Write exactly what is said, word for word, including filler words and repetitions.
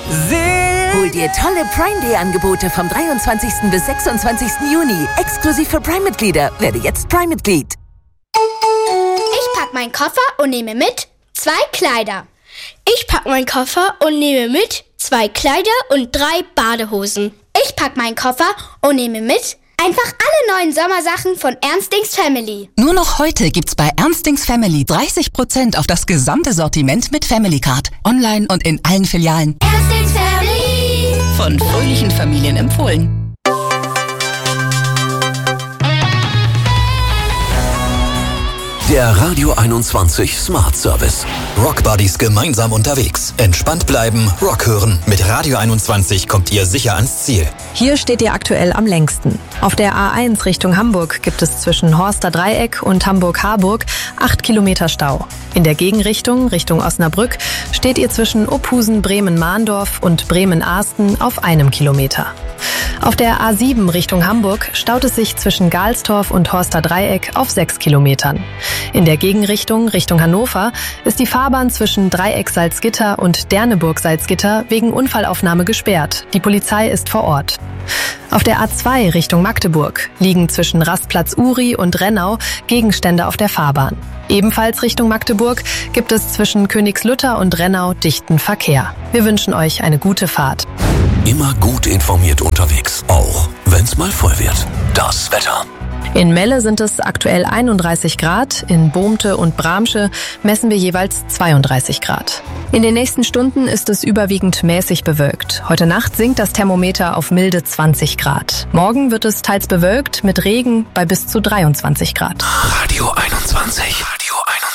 Hol dir tolle Prime Day Angebote vom dreiundzwanzigsten bis sechsundzwanzigsten Juni. Exklusiv für Prime-Mitglieder. Werde jetzt Prime-Mitglied. Ich pack meinen Koffer und nehme mit zwei Kleider. Ich pack meinen Koffer und nehme mit zwei Kleider und drei Badehosen. Ich pack meinen Koffer und nehme mit einfach alle neuen Sommersachen von Ernstings Family. Nur noch heute gibt's bei Ernstings Family dreißig Prozent auf das gesamte Sortiment mit Family Card. Online und in allen Filialen. Ernstings Family. Von fröhlichen Familien empfohlen. Der Radio einundzwanzig Smart Service. Rock Buddies gemeinsam unterwegs. Entspannt bleiben, Rock hören. Mit Radio einundzwanzig kommt ihr sicher ans Ziel. Hier steht ihr aktuell am längsten. Auf der A eins Richtung Hamburg gibt es zwischen Horster Dreieck und Hamburg-Harburg acht Kilometer Stau. In der Gegenrichtung, Richtung Osnabrück, steht ihr zwischen Ophusen, Bremen-Mahndorf und Bremen-Ahsten auf einem Kilometer. Auf der A sieben Richtung Hamburg staut es sich zwischen Galstorf und Horster Dreieck auf sechs Kilometern. In der Gegenrichtung, Richtung Hannover, ist die Fahrbahn zwischen Dreieck-Salzgitter und Derneburg-Salzgitter wegen Unfallaufnahme gesperrt. Die Polizei ist vor Ort. Auf der A zwei Richtung Magdeburg liegen zwischen Rastplatz Uri und Rennau Gegenstände auf der Fahrbahn. Ebenfalls Richtung Magdeburg gibt es zwischen Königslutter und Rennau dichten Verkehr. Wir wünschen euch eine gute Fahrt. Immer gut informiert unterwegs, auch wenn's mal voll wird. Das Wetter. In Melle sind es aktuell einunddreißig Grad, in Bohmte und Bramsche messen wir jeweils zweiunddreißig Grad. In den nächsten Stunden ist es überwiegend mäßig bewölkt. Heute Nacht sinkt das Thermometer auf milde zwanzig Grad. Morgen wird es teils bewölkt mit Regen bei bis zu dreiundzwanzig Grad. Radio einundzwanzig. Radio einundzwanzig.